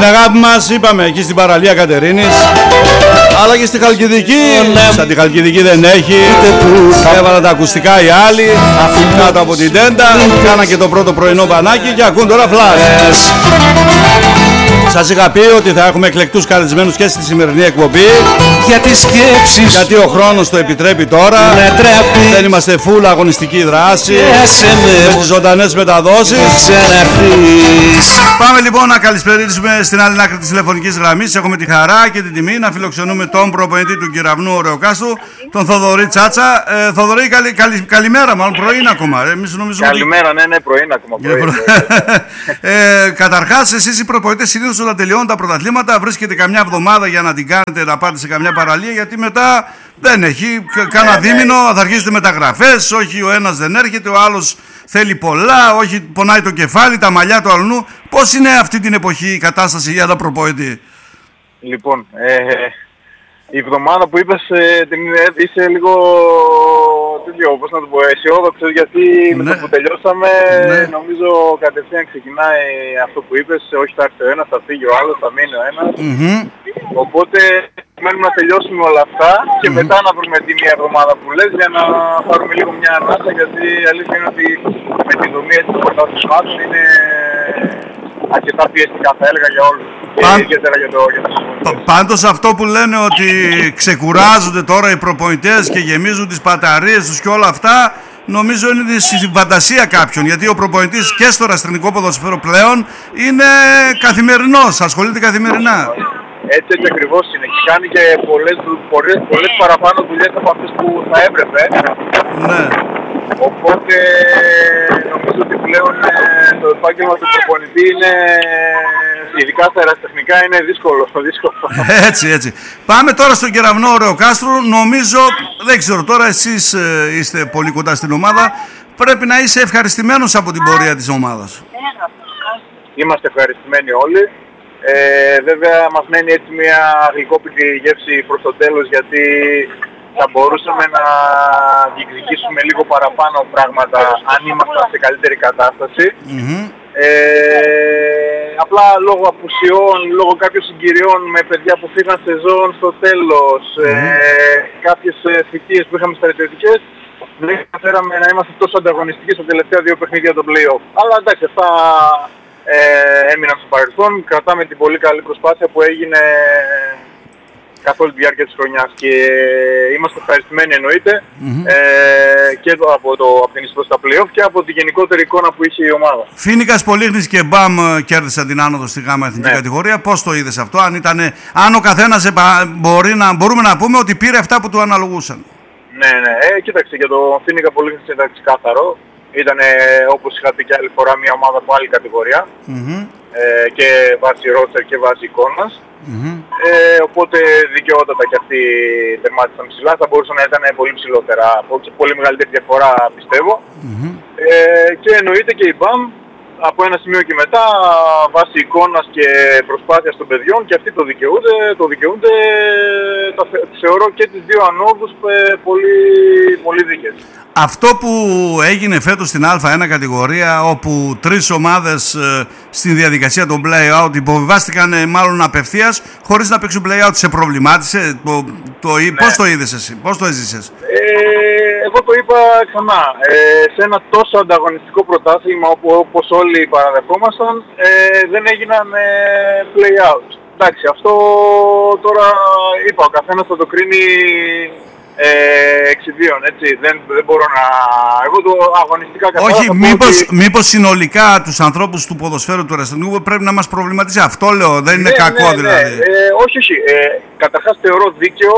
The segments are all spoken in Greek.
την αγάπη μας είπαμε εκεί στην παραλία Κατερίνης, αλλά και στη Χαλκιδική. Σαν τη Χαλκιδική δεν έχει. Έβαλα τα ακουστικά οι άλλοι κάτω από την τέντα. Κάνα και το πρώτο πρωινό μπανάκι και ακούν τώρα φλάσ. Σας είχα πει ότι θα έχουμε εκλεκτούς καλεσμένους και στη σημερινή εκπομπή. Γιατί ο χρόνος το επιτρέπει τώρα. Δεν είμαστε full αγωνιστική δράση με τις ζωντανές μεταδόσεις. Πάμε λοιπόν να καλησπερίσουμε στην άλλη άκρη της τηλεφωνικής γραμμής. Έχουμε τη χαρά και την τιμή να φιλοξενούμε τον προπονητή του Κεραυνού Ωρεοκάστρου, τον Θοδωρή Τσάτσα. Θοδωρή, καλημέρα, μάλλον πρωί ακόμα. Καλημέρα, ναι, πρωί ακόμα. Καταρχάς, εσείς οι προπονητές συνήθως όταν τελειώνουν τα πρωταθλήματα βρίσκετε καμιά εβδομάδα για να την κάνετε, να πάτε σε καμιά παραλία, γιατί μετά δεν έχει κάνα δίμηνο, θα αρχίσετε μεταγραφές, όχι ο ένας δεν έρχεται, ο άλλος θέλει πολλά, όχι πονάει το κεφάλι, τα μαλλιά του αλλού. Πώς είναι αυτή την εποχή η κατάσταση για τα προπονητή? Λοιπόν, η εβδομάδα που είπες είσαι λίγο πώς να το πω, αισιόδοξος, γιατί με το που τελειώσαμε νομίζω κατευθείαν ξεκινάει αυτό που είπες, όχι θα έρθει ο ένας, θα φύγει ο άλλος, θα μείνει ο ένας. Οπότε μένουμε να τελειώσουμε όλα αυτά και μετά να βρούμε τη μία εβδομάδα που λες για να πάρουμε λίγο μια ανάσα, γιατί η αλήθεια είναι ότι με τη δομή έτσι των πρωταθλημάτων είναι αρκετά πιεστικά, θα έλεγα, για όλους. Ιδιαίτερα για το Πάντως αυτό που λένε ότι ξεκουράζονται τώρα οι προπονητές και γεμίζουν τις μπαταρίες τους και όλα αυτά, νομίζω είναι στη φαντασία κάποιων, γιατί ο προπονητής και στο ερασιτεχνικό ποδοσφαίρο πλέον είναι καθημερινός, ασχολείται καθημερινά. Έτσι ακριβώς είναι και κάνει και πολλές παραπάνω δουλειές από αυτές που θα έπρεπε. Ναι. Οπότε νομίζω ότι πλέον το επάγγελμα του προπονητή είναι, ειδικά στα αεραστεχνικά, είναι δύσκολο. Έτσι. Πάμε τώρα στον Κεραυνό Ωρεοκάστρου. Νομίζω, δεν ξέρω τώρα, εσείς είστε πολύ κοντά στην ομάδα. Πρέπει να είσαι ευχαριστημένος από την πορεία της ομάδας. Είμαστε ευχαριστημένοι όλοι. Βέβαια μας μένει έτσι μια γλυκόπικρη γεύση προς το τέλος, γιατί θα μπορούσαμε να διεκδικήσουμε λίγο παραπάνω πράγματα αν ήμασταν σε καλύτερη κατάσταση. Απλά λόγω απουσιών, λόγω κάποιων συγκυριών με παιδιά που φύγαν σεζόν στο τέλος, κάποιες θητείες που είχαμε στρατιωτικές, δεν καταφέραμε να είμαστε τόσο ανταγωνιστικοί στα τελευταία δύο παιχνίδια των play-off. Αλλά εντάξει, αυτά έμειναν στο παρελθόν. Κρατάμε την πολύ καλή προσπάθεια που έγινε καθ' όλη τη διάρκεια της χρονιάς και είμαστε ευχαριστημένοι εννοείται και από την εισπρός στα play-off και από τη γενικότερη εικόνα που είχε η ομάδα. Φοίνικας, Πολύχνης και Μπαμ κέρδισαν την άνοδο στη γάμα εθνική κατηγορία. Πώς το είδες αυτό? Αν ο καθένας μπορούμε να πούμε ότι πήρε αυτά που του αναλογούσαν. Ναι. Κοίταξε, για το Φοίνικα Πολύχνης ήταν ξεκάθαρο. Ήταν, όπως είχα πει και άλλη φορά, μια ομάδα από άλλη κατηγορία. Και βάσει ρόστερ και βάσει εικόνας. Οπότε δικαιότατα και αυτοί τερμάτισαν ψηλά. Θα μπορούσαν να ήταν πολύ ψηλότερα, πολύ μεγαλύτερη διαφορά πιστεύω. Και εννοείται και η BAM από ένα σημείο και μετά, βάσει εικόνας και προσπάθειας των παιδιών, και αυτοί το δικαιούνται, θεωρώ και τις δύο ανόδους πολύ δίκαιες. Αυτό που έγινε φέτος στην Α1 κατηγορία, όπου τρεις ομάδες στη διαδικασία των play-out υποβιβάστηκαν μάλλον απευθείας χωρίς να παίξουν play-out, σε προβλημάτισε? Πώς το είδες εσύ, πώς το έζησες? Εγώ το είπα ξανά, σε ένα τόσο ανταγωνιστικό πρωτάθλημα όπως όλοι παραδεχόμασταν, δεν έγιναν play-out. Εντάξει, αυτό τώρα είπα, ο καθένας θα το κρίνει εξιδίων, έτσι, δεν μπορώ να... Εγώ το αγωνιστικά κατάλαβα... Όχι, μήπως συνολικά τους ανθρώπους του ποδοσφαίρου του ερασιτεχνικού πρέπει να μας προβληματίσει? Αυτό λέω, δεν είναι κακό δηλαδή. Όχι. Καταρχάς θεωρώ δίκαιο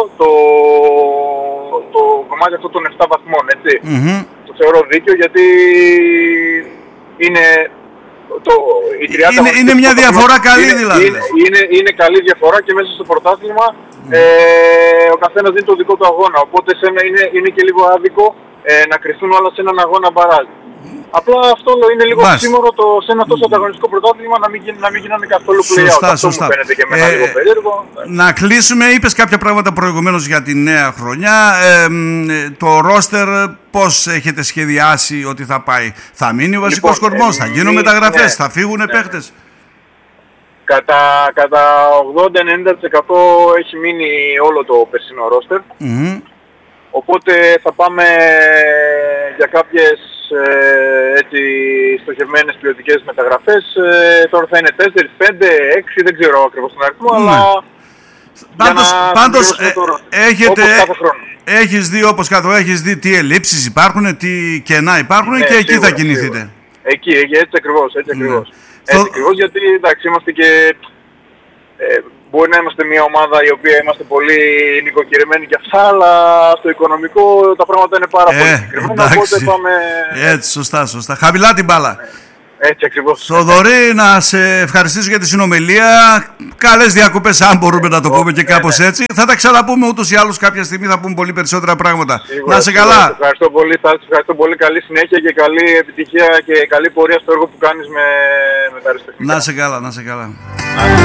το κομμάτι αυτό των 7 βαθμών, έτσι. Το θεωρώ δίκαιο, γιατί είναι... Είναι μια διαφορά καλή δηλαδή. Είναι καλή διαφορά και μέσα στο πρωτάθλημα ο καθένας δίνει το δικό του αγώνα. Οπότε είναι και λίγο άδικο να κρυφθούν όλα σε έναν αγώνα μπαράζ. Απλά αυτό είναι λίγο οξύμορο σε ένα τόσο ανταγωνιστικό πρωτάθλημα να μην γίνανε καθόλου play-out. Αυτό μου φαίνεται και εμένα λίγο περίεργο. Να κλείσουμε, είπες κάποια πράγματα προηγουμένως για τη νέα χρονιά. Το ρόστερ πώς έχετε σχεδιάσει ότι θα πάει? Θα μείνει ο βασικός κορμός, θα γίνουν μεταγραφές, θα φύγουν παίχτες? Κατά 80-90% έχει μείνει όλο το περσινό ρόστερ. Οπότε θα πάμε για κάποιες έτσι στοχευμένες ποιοτικές μεταγραφές. Τώρα θα είναι 4, 5, 6, δεν ξέρω ακριβώς τον αριθμό, αλλά πάντως έχεις δει όπως κάτω, έχεις δει τι ελλείψεις υπάρχουν, τι κενά υπάρχουν, και εκεί θα κινηθείτε. Εκεί, έτσι ακριβώς. Έτσι ακριβώς, γιατί εντάξει, είμαστε και... μπορεί να είμαστε μια ομάδα η οποία είμαστε πολύ νοικοκυρεμένοι και αυτά, αλλά στο οικονομικό τα πράγματα είναι πάρα πολύ συγκεκριμένα, οπότε πάμε... Έτσι, σωστά. Χαμηλά την μπάλα. Έτσι ακριβώς. Θοδωρή, να σε ευχαριστήσω για τη συνομιλία. Καλές διακοπές, αν μπορούμε να το πούμε και κάπως έτσι. Θα τα ξαναπούμε ούτως ή άλλως κάποια στιγμή, θα πούμε πολύ περισσότερα πράγματα. Σίγουρα, να σε καλά. Ευχαριστώ πολύ, ευχαριστώ πολύ. Καλή συνέχεια και καλή επιτυχία και καλή πορεία στο έργο που κάνεις με τα αριστεχνικά. Να σε καλά.